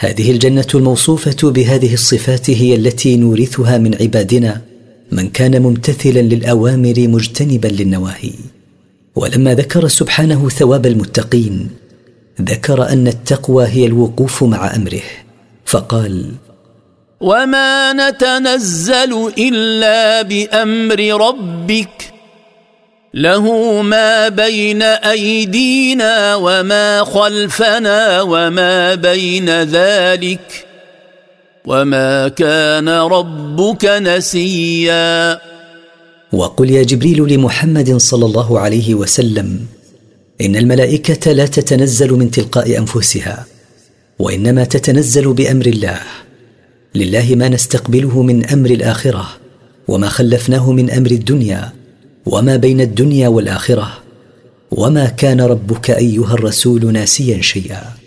هذه الجنة الموصوفة بهذه الصفات هي التي نورثها من عبادنا من كان ممتثلا للأوامر مجتنبا للنواهي. ولما ذكر سبحانه ثواب المتقين ذكر أن التقوى هي الوقوف مع أمره فقال: وما نتنزل إلا بأمر ربك له ما بين أيدينا وما خلفنا وما بين ذلك وما كان ربك نسيا. وقل يا جبريل لمحمد صلى الله عليه وسلم: إن الملائكة لا تتنزل من تلقاء أنفسها، وإنما تتنزل بأمر الله. لله ما نستقبله من أمر الآخرة، وما خلفناه من أمر الدنيا، وما بين الدنيا والآخرة، وما كان ربك أيها الرسول ناسيا شيئا.